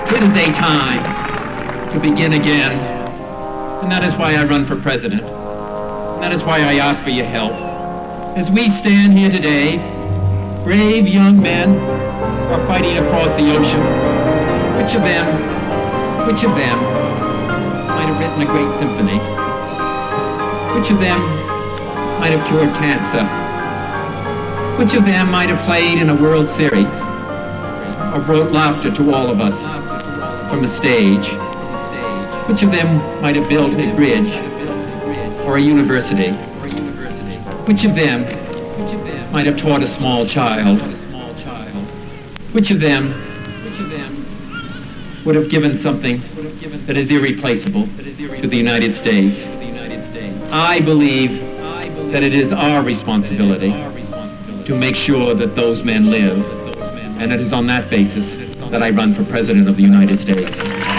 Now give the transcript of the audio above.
It is a time to begin again. And that is why I run for president. And that is why I ask for your help. As we stand here today, brave young men are fighting across the ocean. Which of them might have written a great symphony? Which of them might have cured cancer? Which of them might have played in a World Series? Or brought laughter to all of us from the stage? Which of them might have built a bridge or a university? Which of them might have taught a small child? Which of them would have given something that is irreplaceable to the United States? I believe that it is our responsibility to make sure that those men live, and it is on that basis that I run for President of the United States.